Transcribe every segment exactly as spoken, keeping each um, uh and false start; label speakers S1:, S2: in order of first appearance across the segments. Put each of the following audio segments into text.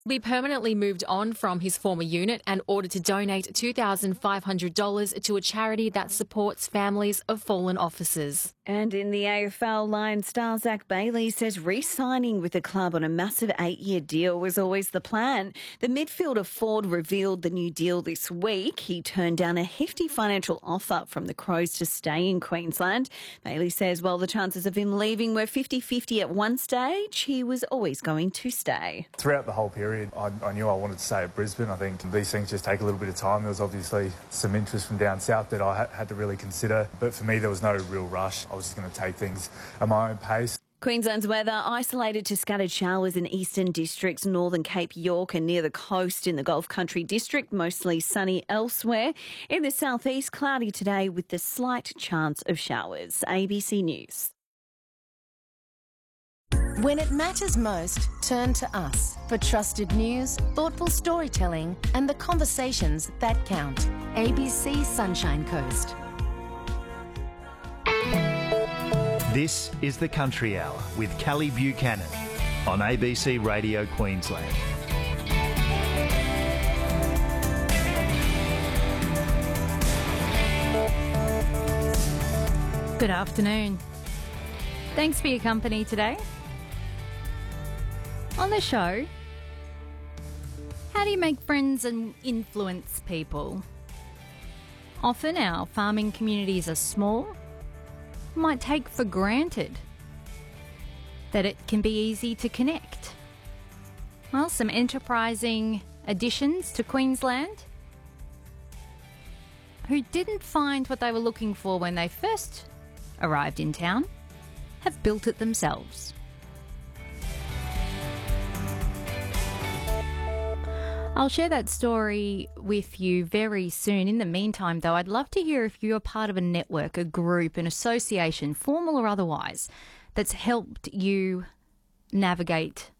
S1: He permanently moved on from his former unit and ordered to donate two thousand five hundred dollars to a charity that supports families of fallen officers.
S2: And in the A F L, Lion star Zach Bailey says re-signing with the club on a massive eight-year deal was always the plan. The midfielder Ford revealed the new deal this week. He turned down a hefty financial offer from the Crows to stay in Queensland. Bailey says while the chances of him leaving were fifty-fifty at one stage, he was always going to stay.
S3: Throughout the whole period, I, I knew I wanted to stay at Brisbane. I think these things just take a little bit of time. There was obviously some interest from down south that I ha- had to really consider. But for me, there was no real rush. I was just going to take things at my own pace.
S2: Queensland's weather isolated to scattered showers in eastern districts, northern Cape York and near the coast in the Gulf Country district, mostly sunny elsewhere. In the southeast, cloudy today with the slight chance of showers. A B C News.
S4: When it matters most, turn to us for trusted news, thoughtful storytelling and the conversations that count. A B C Sunshine Coast.
S5: This is the Country Hour with Callie Buchanan on A B C Radio Queensland.
S6: Good afternoon. Thanks for your company today. On the show, how do you make friends and influence people? Often our farming communities are small. You might take for granted that it can be easy to connect. Well, some enterprising additions to Queensland who didn't find what they were looking for when they first arrived in town have built it themselves. I'll share that story with you very soon. In the meantime, though, I'd love to hear if you're part of a network, a group, an association, formal or otherwise, that's helped you navigate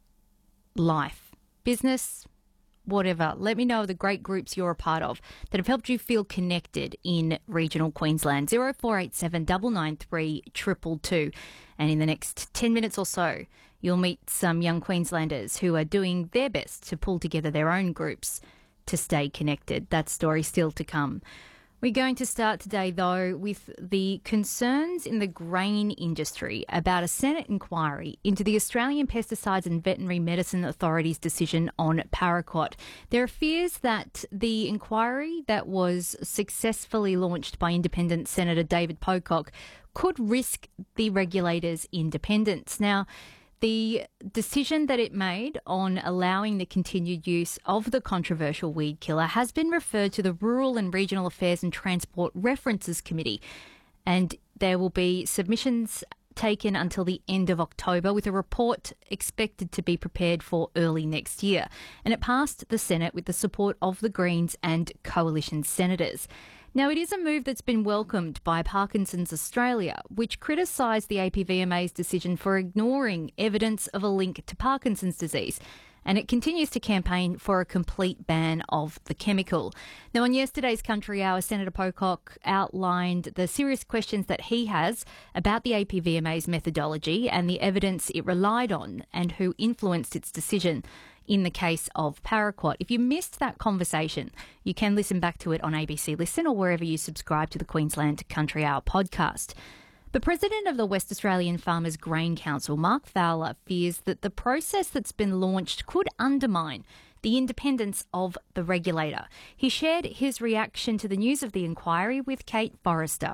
S6: life, business, whatever. Let me know the great groups you're a part of that have helped you feel connected in regional Queensland. zero four eight seven nine nine three two two two. And in the next ten minutes or so, you'll meet some young Queenslanders who are doing their best to pull together their own groups to stay connected. That story still to come. We're going to start today, though, with the concerns in the grain industry about a Senate inquiry into the Australian Pesticides and Veterinary Medicine Authority's decision on paraquat. There are fears that the inquiry that was successfully launched by independent Senator David Pocock could risk the regulator's independence. Now, the decision that it made on allowing the continued use of the controversial weed killer has been referred to the Rural and Regional Affairs and Transport References Committee, and there will be submissions taken until the end of October, with a report expected to be prepared for early next year. And it passed the Senate with the support of the Greens and coalition senators. Now, it is a move that's been welcomed by Parkinson's Australia, which criticised the A P V M A's decision for ignoring evidence of a link to Parkinson's disease. And it continues to campaign for a complete ban of the chemical. Now, on yesterday's Country Hour, Senator Pocock outlined the serious questions that he has about the A P V M A's methodology and the evidence it relied on and who influenced its decision in the case of paraquat. If you missed that conversation, you can listen back to it on A B C Listen or wherever you subscribe to the Queensland Country Hour podcast. The president of the West Australian Farmers Grain Council, Mark Fowler, fears that the process that's been launched could undermine the independence of the regulator. He shared his reaction to the news of the inquiry with Kate Forrester.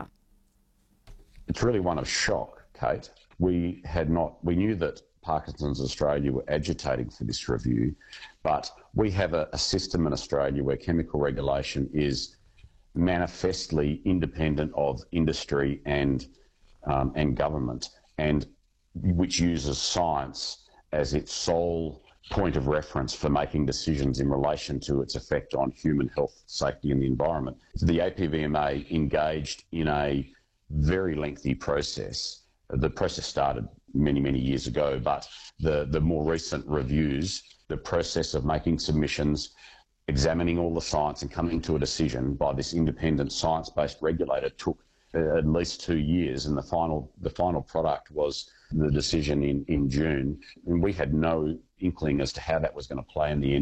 S7: It's really one of shock, Kate. We had not, we knew that Parkinson's Australia were agitating for this review, but we have a, a system in Australia where chemical regulation is manifestly independent of industry and um, and government, and which uses science as its sole point of reference for making decisions in relation to its effect on human health, safety and the environment. The A P V M A engaged in a very lengthy process. The process started many, many years ago, but the, the more recent reviews, the process of making submissions, examining all the science and coming to a decision by this independent science-based regulator took uh, at least two years, and the final the final product was the decision in, in June. And we had no inkling as to how that was going to play in the end.